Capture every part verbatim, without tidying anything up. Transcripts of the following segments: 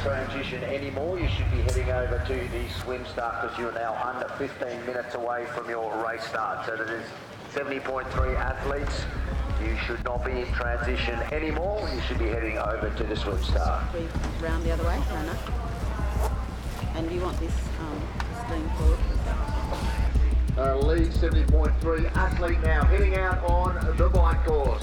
transition anymore. You should be heading over to the swim start because you're now under fifteen minutes away from your race start. So that is seventy point three athletes. You should not be in transition anymore. You should be heading over to the swim start. We round the other way, no, no. And you want this um, steam forward? Uh, lead seventy point three athlete now heading out on the bike course.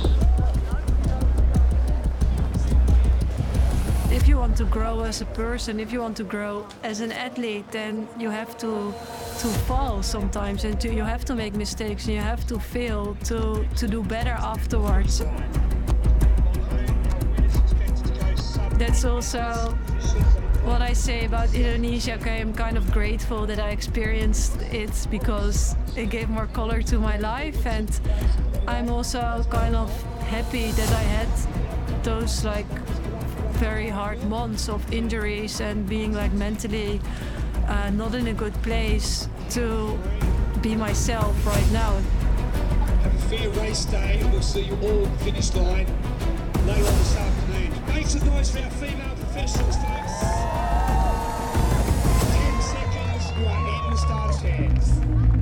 If you want to grow as a person, if you want to grow as an athlete, then you have to to fall sometimes, and to, you have to make mistakes, and you have to fail to to do better afterwards. That's also what I say about Indonesia. Okay, I'm kind of grateful that I experienced it because it gave more color to my life, and I'm also kind of happy that I had those like very hard months of injuries and being like mentally uh, not in a good place to be myself right now. Have a fair race day and we'll see you all at the finish line later on this afternoon. Make some noise for our female professionals, folks. Ten seconds, you are in the starter's hands.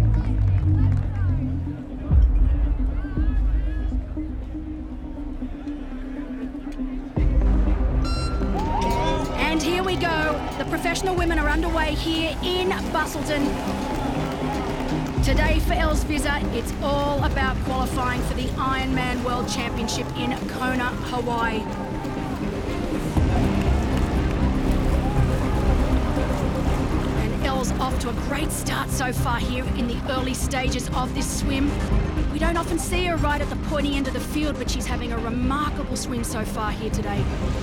And here we go. The professional women are underway here in Busselton. Today for Els Visser, it's all about qualifying for the Ironman World Championship in Kona, Hawaii. And Els off to a great start so far here in the early stages of this swim. We don't often see her right at the pointy end of the field, but she's having a remarkable swim so far here today.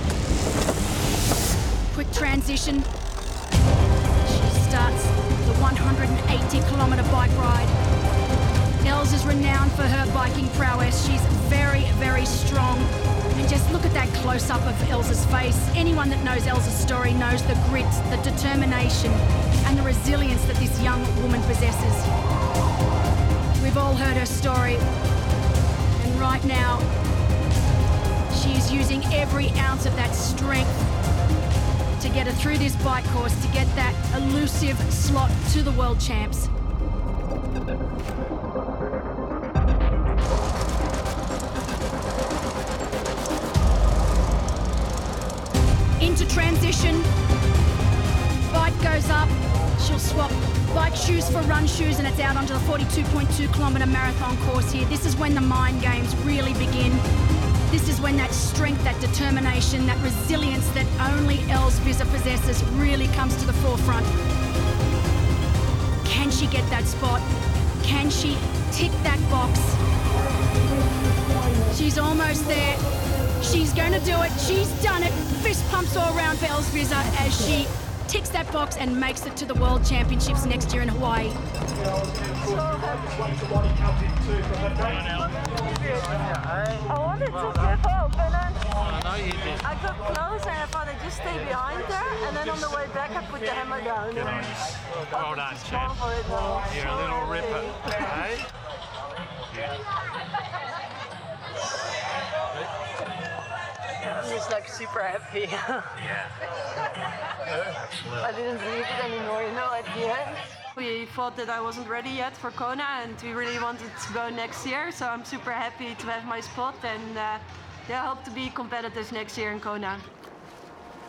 Quick transition. She starts the one hundred eighty kilometre bike ride. Els is renowned for her biking prowess. She's very, very strong. And just look at that close-up of Els's face. Anyone that knows Els's story knows the grit, the determination, and the resilience that this young woman possesses. We've all heard her story. And right now, she is using every ounce of that strength to get her through this bike course, to get that elusive slot to the World Champs. Into transition, bike goes up, she'll swap bike shoes for run shoes, and it's out onto the forty-two point two kilometre marathon course here. This is when the mind games really begin. This is when that strength, that determination, that resilience that only Els Visser possesses really comes to the forefront. Can she get that spot? Can she tick that box? She's almost there. She's going to do it. She's done it. Fist pumps all around for Els Visser as she ticks that box and makes it to the World Championships next year in Hawaii. I wanted to give up, and then I got close and I thought I'd just stay behind her, and then on the way back I put the hammer down. Well done, champ. You're a little ripper, eh? I'm just like super happy. Yeah. Absolutely. I didn't believe it anymore, you know, at the end. We thought that I wasn't ready yet for Kona, and we really wanted to go next year, so I'm super happy to have my spot, and uh, yeah, I hope to be competitive next year in Kona.